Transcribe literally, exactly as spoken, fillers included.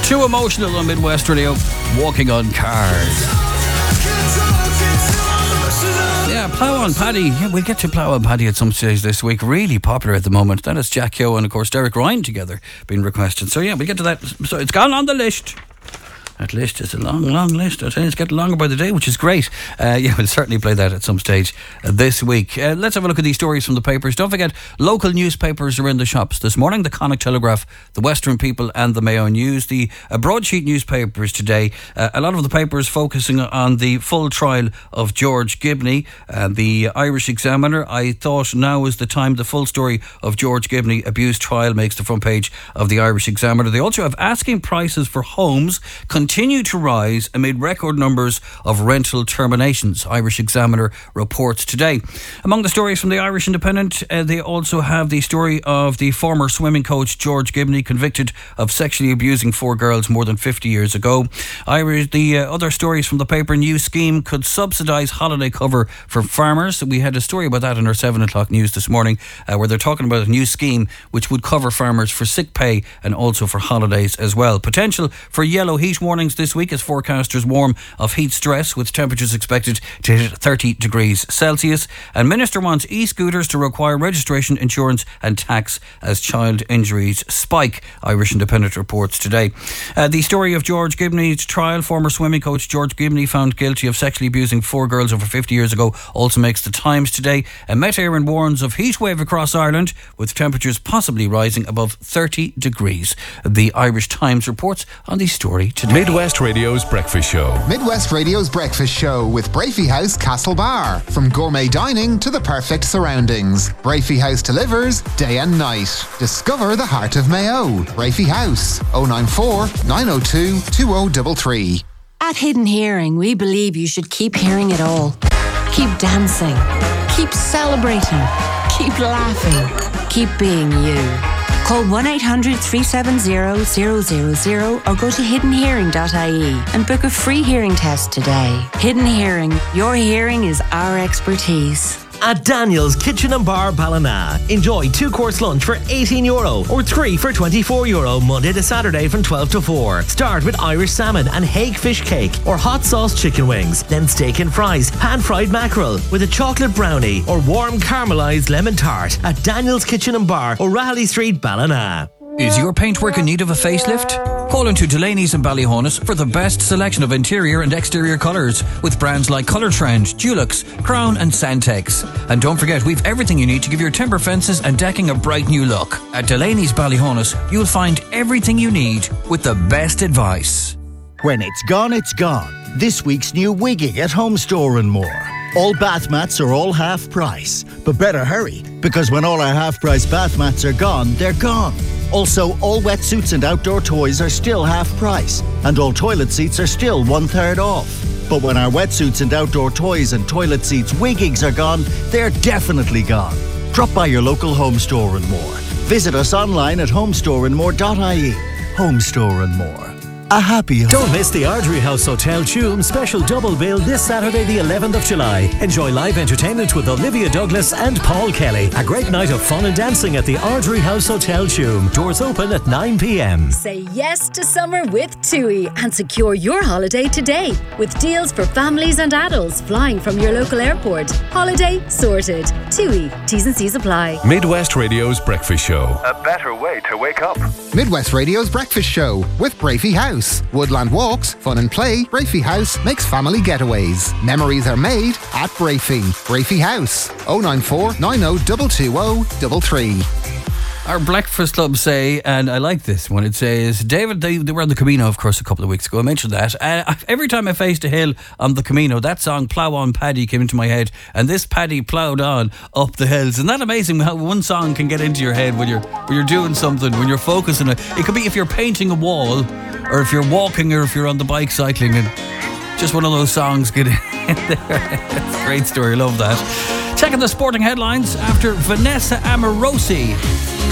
Too Emotional on Midwest Radio. Walking on Cars. Yeah, Plough on Paddy. Yeah, we'll get to Plough on Paddy at some stage this week. Really popular at the moment. That is Jack Yo and, of course, Derek Ryan together being requested. So, yeah, we'll get to that. So, it's gone on the list. That list is a long, long list. I tell you, it's getting longer by the day, which is great. Uh, yeah, we'll certainly play that at some stage uh, this week. Uh, let's have a look at these stories from the papers. Don't forget, local newspapers are in the shops this morning. The Connacht Telegraph, the Western People and the Mayo News. The uh, broadsheet newspapers today, uh, a lot of the papers focusing on the full trial of George Gibney. Uh, the Irish Examiner, I thought now is the time. The full story of George Gibney abuse trial makes the front page of the Irish Examiner. They also have asking prices for homes continue to rise amid record numbers of rental terminations, Irish Examiner reports today. Among the stories from the Irish Independent, uh, they also have the story of the former swimming coach George Gibney, convicted of sexually abusing four girls more than fifty years ago. Irish, the uh, other stories from the paper, new scheme could subsidise holiday cover for farmers. We had a story about that in our seven o'clock news this morning, uh, where they're talking about a new scheme which would cover farmers for sick pay and also for holidays as well. Potential for yellow heat warnings this week as forecasters warn of heat stress, with temperatures expected to hit thirty degrees Celsius. And Minister wants e-scooters to require registration, insurance and tax as child injuries spike, Irish Independent reports today. Uh, the story of George Gibney's trial, former swimming coach George Gibney found guilty of sexually abusing four girls over fifty years ago, also makes the Times today. And Met Éireann warns of heat wave across Ireland, with temperatures possibly rising above thirty degrees. The Irish Times reports on the story today. Midwest Radio's Breakfast Show. Midwest Radio's Breakfast Show with Brafey House Castlebar. From gourmet dining to the perfect surroundings, Brafey House delivers day and night. Discover the heart of Mayo. Brafey House, oh nine four, nine oh two, two oh three three. At Hidden Hearing, we believe you should keep hearing it all. Keep dancing. Keep celebrating. Keep laughing. Keep being you. Call one eight hundred, three seven zero, zero zero zero or go to hidden hearing dot I E and book a free hearing test today. Hidden Hearing, your hearing is our expertise. At Daniel's Kitchen and Bar Ballina, enjoy two-course lunch for eighteen euro or three for twenty-four euro Monday to Saturday from twelve to four. Start with Irish salmon and hake fish cake or hot sauce chicken wings, then steak and fries, pan-fried mackerel with a chocolate brownie or warm caramelised lemon tart at Daniel's Kitchen and Bar, O'Reilly Street, Ballina. Is your paintwork in need of a facelift? Call into Delaney's in Ballyhonus for the best selection of interior and exterior colours with brands like Colour Trend, Dulux, Crown and Santex. And don't forget, we've everything you need to give your timber fences and decking a bright new look. At Delaney's Ballyhonus, you'll find everything you need with the best advice. When it's gone, it's gone. This week's new wigging at Home Store and More. All bath mats are all half price. But better hurry, because when all our half price bath mats are gone, they're gone. Also, all wetsuits and outdoor toys are still half price, and all toilet seats are still one third off. But when our wetsuits and outdoor toys and toilet seats wiggings are gone, they're definitely gone. Drop by your local Home Store and More. Visit us online at home store and more dot I E. Home Store and More. A happy home. Don't miss the Ardrey House Hotel Tuam special double bill this Saturday the eleventh of July. Enjoy live entertainment with Olivia Douglas and Paul Kelly. A great night of fun and dancing at the Ardrey House Hotel Tuam. Doors open at nine p.m. Say yes to summer with TUI and secure your holiday today with deals for families and adults flying from your local airport. Holiday sorted. TUI. T's and C's apply. Midwest Radio's Breakfast Show. A better way to wake up. Midwest Radio's Breakfast Show with Brafey House. Woodland walks, fun and play. Brafey House makes family getaways. Memories are made at Brafey. Brafey House, oh nine four, nine oh two two oh three three. Our Breakfast Club say, and I like this one, it says, David, they, they were on the Camino, of course, a couple of weeks ago. I mentioned that. Uh, every time I faced a hill on the Camino, that song, Plough on Paddy, came into my head, and this Paddy ploughed on up the hills. Isn't that amazing how one song can get into your head when you're when you're doing something, when you're focusing? It, it could be if you're painting a wall, or if you're walking, or if you're on the bike cycling, and just one of those songs get in there. It's a great story, love that. Checking the sporting headlines after Vanessa Amorosi